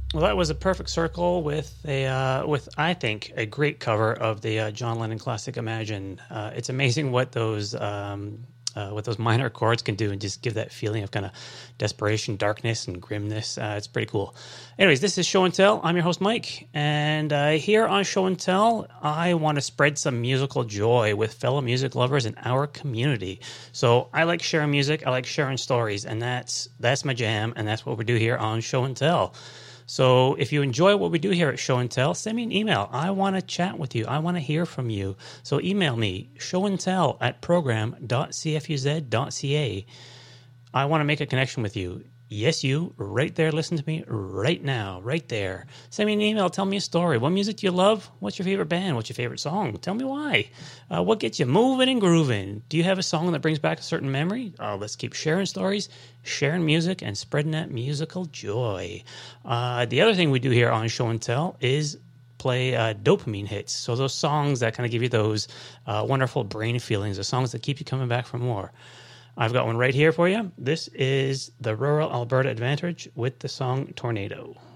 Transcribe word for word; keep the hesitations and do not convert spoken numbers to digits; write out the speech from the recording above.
Well, that was a perfect circle with a uh, with I think a great cover of the uh, John Lennon classic "Imagine." Uh, it's amazing what those um, uh, what those minor chords can do and just give that feeling of kind of desperation, darkness, and grimness. Uh, it's pretty cool. Anyways, this is Show and Tell. I'm your host Mike, and uh, here on Show and Tell, I want to spread some musical joy with fellow music lovers in our community. So I like sharing music. I like sharing stories, and that's that's my jam, and that's what we do here on Show and Tell. So if you enjoy what we do here at Show and Tell, send me an email. I want to chat with you. I want to hear from you. So email me, showandtell at program dot c f u z dot c a. I want to make a connection with you. Yes, you, right there, listen to me right now, right there. Send me an email, tell me a story. What music do you love? What's your favorite band? What's your favorite song? Tell me why. Uh, what gets you moving and grooving? Do you have a song that brings back a certain memory? Oh, let's keep sharing stories, sharing music, and spreading that musical joy. Uh, the other thing we do here on Show and Tell is play uh, dopamine hits. So those songs that kind of give you those uh, wonderful brain feelings, the songs that keep you coming back for more. I've got one right here for you. This is the Rural Alberta Advantage with the song Tornado.